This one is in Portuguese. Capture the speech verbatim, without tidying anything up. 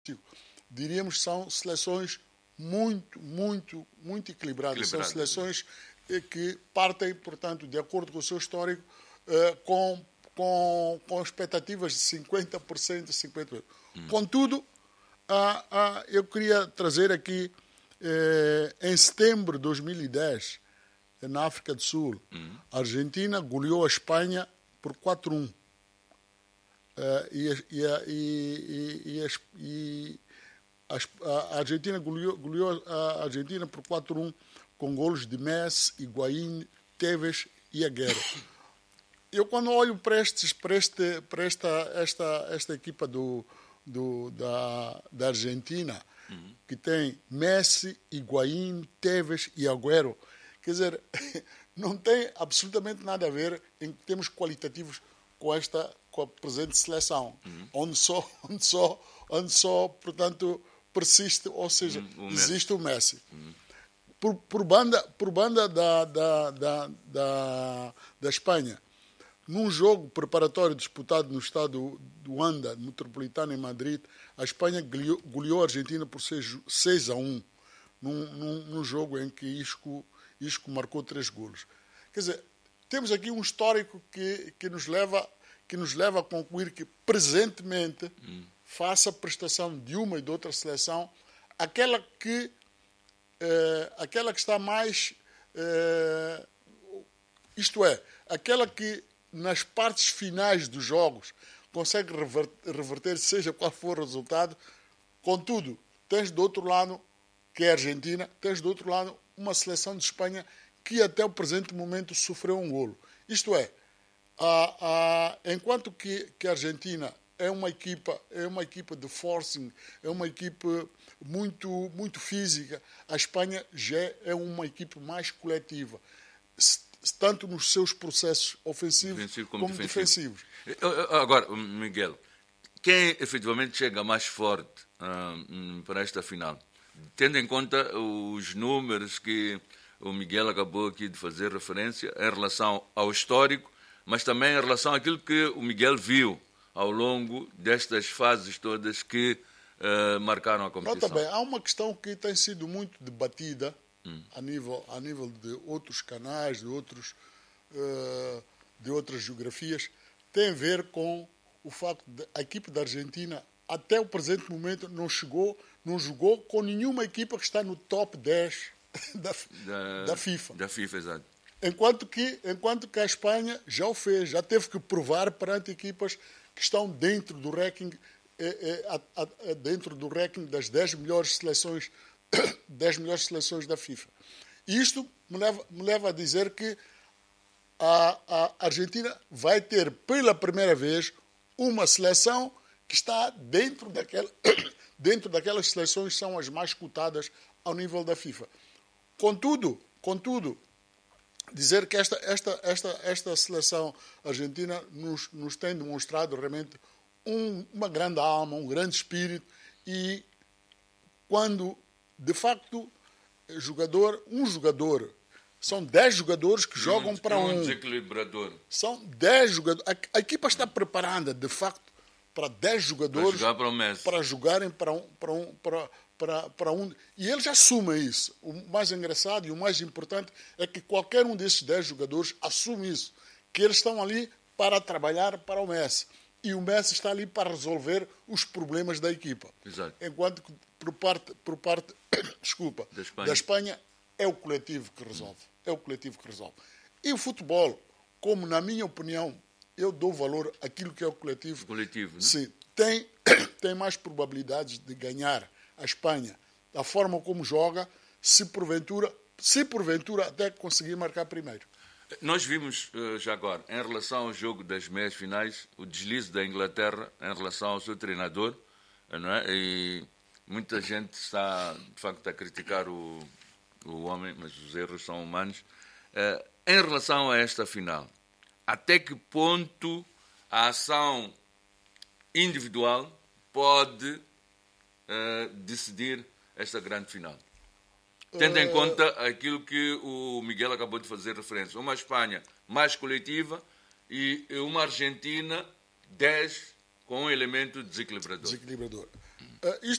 diríamos que são seleções muito, muito, muito equilibradas. Equilibrado. São seleções que partem, portanto, de acordo com o seu histórico, uh, com, com, com expectativas de cinquenta por cento, cinquenta por cento. Hum. Contudo, uh, uh, eu queria trazer aqui, uh, em setembro de dois mil e dez, na África do Sul, hum. a Argentina goleou a Espanha por quatro a um. Uh, e, e, e, e, e a Argentina goleou, goleou a Argentina por quatro a um com golos de Messi, Higuaín, Tevez e Agüero. Eu, quando olho para, estes, para, este, para esta, esta, esta equipa do, do, da, da Argentina, uhum. que tem Messi, Higuaín, Tevez e Agüero, quer dizer, não tem absolutamente nada a ver em termos qualitativos com esta com a presente seleção, uhum. onde, só, onde, só, onde só, portanto, persiste, ou seja, uhum. o existe o Messi. Uhum. Por, por banda, por banda da, da, da, da, da Espanha, num jogo preparatório disputado no estado do Wanda, metropolitano em Madrid, a Espanha goleou, goleou a Argentina por seis a um, num, num, num jogo em que Isco, Isco marcou três golos. Quer dizer, temos aqui um histórico que, que, nos, leva, que nos leva a concluir que, presentemente, hum. face à prestação de uma e de outra seleção, aquela que Uh, aquela que está mais, uh, isto é, aquela que nas partes finais dos jogos consegue reverter, reverter seja qual for o resultado. Contudo, tens do outro lado, que é a Argentina, tens do outro lado uma seleção de Espanha que até o presente momento sofreu um golo. Isto é, a, a, enquanto que, que a Argentina é uma equipa, é uma equipa de forcing, é uma equipa muito, muito física. A Espanha já é uma equipe mais coletiva, tanto nos seus processos ofensivos Defensivo como, como defensivos. Agora, Miguel, quem efetivamente chega mais forte uh, para esta final? Tendo em conta os números que o Miguel acabou aqui de fazer referência em relação ao histórico, mas também em relação àquilo que o Miguel viu ao longo destas fases todas que uh, marcaram a competição. Não, também, há uma questão que tem sido muito debatida hum. a, nível, a nível de outros canais, de, outros, uh, de outras geografias, tem a ver com o facto de a equipe da Argentina, até o presente momento, não chegou, não jogou com nenhuma equipa que está no top dez da, da, da FIFA. Da FIFA, exato. Enquanto que, enquanto que a Espanha já o fez, já teve que provar perante equipas que estão dentro do ranking, eh, eh, eh, dentro do ranking das dez melhores seleções, dez melhores seleções da FIFA. E isto me leva, me leva a dizer que a, a Argentina vai ter pela primeira vez uma seleção que está dentro, daquela, dentro daquelas seleções que são as mais cotadas ao nível da FIFA. Contudo, contudo, dizer que esta, esta, esta, esta seleção argentina nos, nos tem demonstrado realmente um, uma grande alma, um grande espírito, e quando, de facto, jogador, um jogador, são dez jogadores que jogam um, para um. Um desequilibrador. São dez jogadores. A, a equipa está preparada, de facto, para dez jogadores para, jogar para, o Messi. para jogarem para um, para um, para, para, para um. E eles assumem isso. O mais engraçado e o mais importante é que qualquer um desses dez jogadores assume isso, que eles estão ali para trabalhar para o Messi. E o Messi está ali para resolver os problemas da equipa. Exato. Enquanto que, por parte, por parte desculpa, da Espanha. da Espanha, é o coletivo que resolve. É o coletivo que resolve. E o futebol, como na minha opinião, eu dou valor àquilo que é o coletivo. Coletivo, né? Sim, tem, tem mais probabilidades de ganhar a Espanha da forma como joga, se porventura, se porventura até conseguir marcar primeiro. Nós vimos, já agora, em relação ao jogo das meias finais, o deslize da Inglaterra em relação ao seu treinador, não é? E muita gente está, de facto, a criticar o, o homem, mas os erros são humanos. Em relação a esta final, até que ponto a ação individual pode uh, decidir esta grande final? Tendo em conta aquilo que o Miguel acabou de fazer referência. Uma Espanha mais coletiva e uma Argentina dez com um elemento desequilibrador. Desequilibrador. Uh, isto